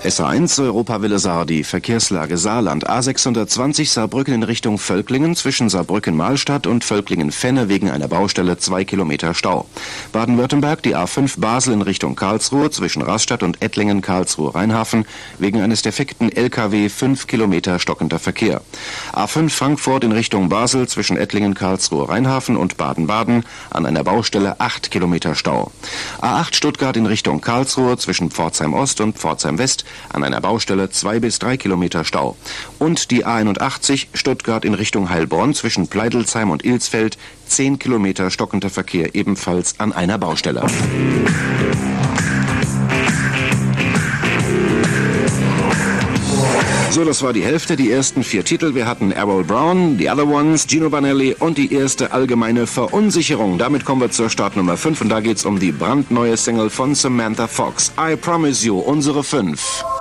SA1 Europawelle Saar, die Verkehrslage Saarland. A620 Saarbrücken in Richtung Völklingen, zwischen Saarbrücken-Mahlstadt und Völklingen-Fenne wegen einer Baustelle 2 Kilometer Stau. Baden-Württemberg die A5 Basel in Richtung Karlsruhe, zwischen Rastatt und Ettlingen-Karlsruhe-Rheinhafen wegen eines defekten LKW 5 Kilometer stockender Verkehr. A5 Frankfurt in Richtung Basel, zwischen Ettlingen-Karlsruhe-Rheinhafen und Baden-Baden an einer Baustelle 8 Kilometer Stau. A8 Stuttgart in Richtung Karlsruhe, zwischen Pforzheim-Ost und Pforzheim-West an einer Baustelle 2 bis 3 Kilometer Stau. Und die A81 Stuttgart in Richtung Heilbronn zwischen Pleidelsheim und Ilsfeld 10 Kilometer stockender Verkehr ebenfalls an einer Baustelle. So, das war die Hälfte, die ersten 4 Titel. Wir hatten Errol Brown, The Other Ones, Gino Vanelli und die erste allgemeine Verunsicherung. Damit kommen wir zur Startnummer 5 und da geht's um die brandneue Single von Samantha Fox. I Promise You, unsere 5.